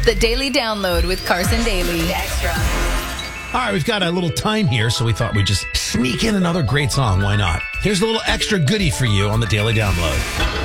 The Daily Download with Carson Daly. Extra. All right, we've got a little time here, so we thought we'd just sneak in another great song. Why not? Here's a little extra goodie for you on the Daily Download.